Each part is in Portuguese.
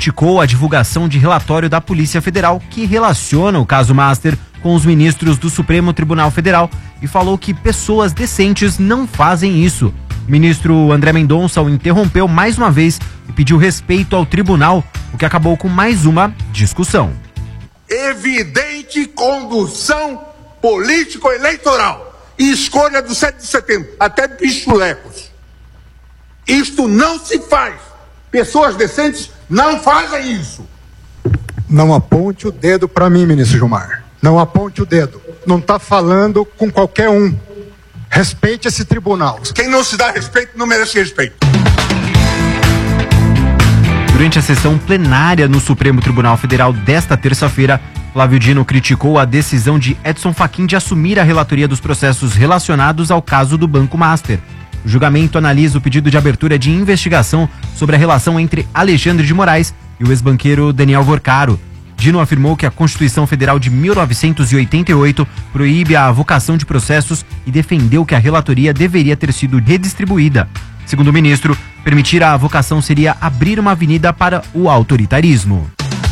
criticou a divulgação de relatório da Polícia Federal que relaciona o caso Master com os ministros do Supremo Tribunal Federal e falou que pessoas decentes não fazem isso. O ministro André Mendonça o interrompeu mais uma vez e pediu respeito ao tribunal, o que acabou com mais uma discussão. Evidente condução político-eleitoral e escolha do 7 de setembro, até bichulecos. Isto não se faz. Pessoas decentes não fazem isso. Não aponte o dedo para mim, ministro Gilmar. Não aponte o dedo. Não está falando com qualquer um. Respeite esse tribunal. Quem não se dá respeito não merece respeito. Durante a sessão plenária no Supremo Tribunal Federal desta terça-feira, Flávio Dino criticou a decisão de Edson Fachin de assumir a relatoria dos processos relacionados ao caso do Banco Master. O julgamento analisa o pedido de abertura de investigação sobre a relação entre Alexandre de Moraes e o ex-banqueiro Daniel Vorcaro. Dino afirmou que a Constituição Federal de 1988 proíbe a avocação de processos e defendeu que a relatoria deveria ter sido redistribuída. Segundo o ministro, permitir a avocação seria abrir uma avenida para o autoritarismo.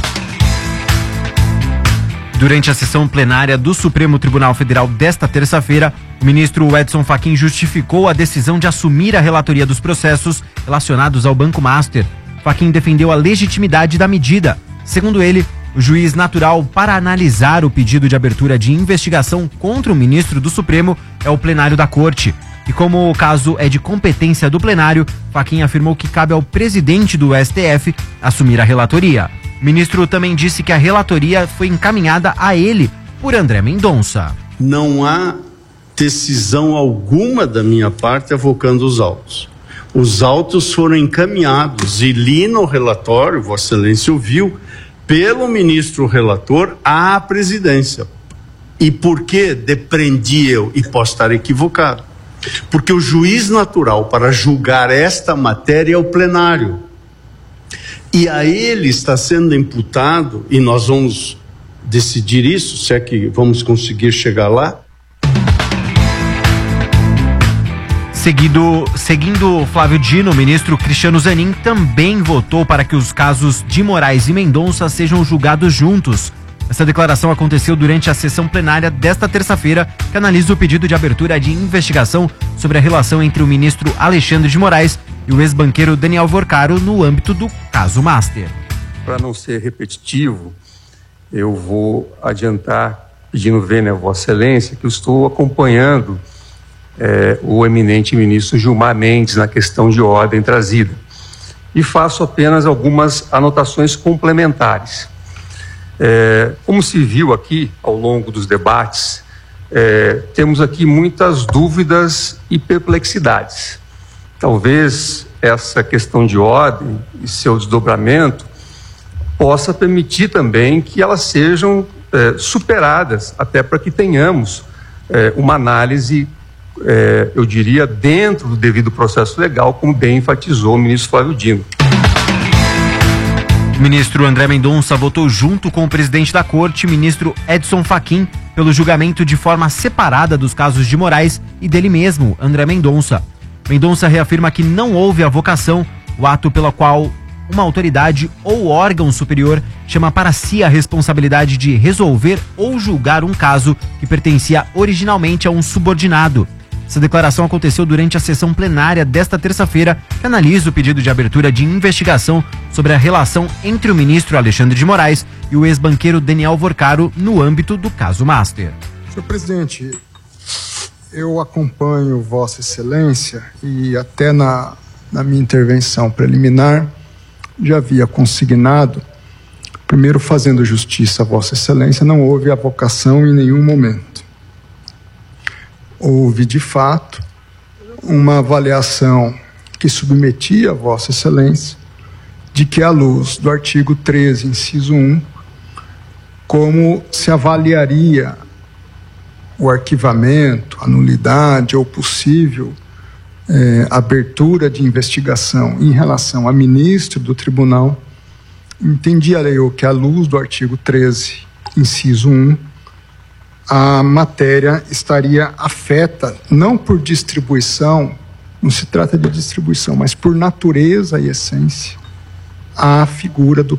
Durante a sessão plenária do Supremo Tribunal Federal desta terça-feira, o ministro Edson Fachin justificou a decisão de assumir a relatoria dos processos relacionados ao Banco Master. Fachin defendeu a legitimidade da medida. Segundo ele, o juiz natural para analisar o pedido de abertura de investigação contra o ministro do Supremo é o plenário da Corte. E como o caso é de competência do plenário, Fachin afirmou que cabe ao presidente do STF assumir a relatoria. O ministro também disse que a relatoria foi encaminhada a ele por André Mendonça. Não há decisão alguma da minha parte avocando os autos. Os autos foram encaminhados e li no relatório, Vossa Excelência ouviu, pelo ministro relator à presidência. E por que depreendi eu? E posso estar equivocado. Porque o juiz natural para julgar esta matéria é o plenário. E a ele está sendo imputado, e nós vamos decidir isso, se é que vamos conseguir chegar lá. Seguindo Flávio Dino, o ministro Cristiano Zanin também votou para que os casos de Moraes e Mendonça sejam julgados juntos. Essa declaração aconteceu durante a sessão plenária desta terça-feira, que analisa o pedido de abertura de investigação sobre a relação entre o ministro Alexandre de Moraes e o ex-banqueiro Daniel Vorcaro no âmbito do caso Master. Para não ser repetitivo, eu vou adiantar, pedindo vênia a Vossa Excelência, que eu estou acompanhando o eminente ministro Gilmar Mendes na questão de ordem trazida. E faço apenas algumas anotações complementares. Como se viu aqui ao longo dos debates, temos aqui muitas dúvidas e perplexidades. Talvez essa questão de ordem e seu desdobramento possa permitir também que elas sejam superadas, até para que tenhamos uma análise, eu diria, dentro do devido processo legal, como bem enfatizou o ministro Flávio Dino. O ministro André Mendonça votou junto com o presidente da Corte, ministro Edson Fachin, pelo julgamento de forma separada dos casos de Moraes e dele mesmo, André Mendonça. Mendonça reafirma que não houve avocação, o ato pelo qual uma autoridade ou órgão superior chama para si a responsabilidade de resolver ou julgar um caso que pertencia originalmente a um subordinado. Essa declaração aconteceu durante a sessão plenária desta terça-feira, que analisa o pedido de abertura de investigação sobre a relação entre o ministro Alexandre de Moraes e o ex-banqueiro Daniel Vorcaro no âmbito do caso Master. Senhor presidente, eu acompanho Vossa Excelência e até na minha intervenção preliminar já havia consignado, primeiro fazendo justiça a Vossa Excelência, não houve avocação em nenhum momento. Houve, de fato, uma avaliação que submetia a Vossa Excelência de que, à luz do artigo 13, inciso 1, como se avaliaria o arquivamento, a nulidade ou possível abertura de investigação em relação a ministro do tribunal, entendia eu que, à luz do artigo 13, inciso 1, a matéria estaria afeta, não por distribuição, não se trata de distribuição, mas por natureza e essência, à figura do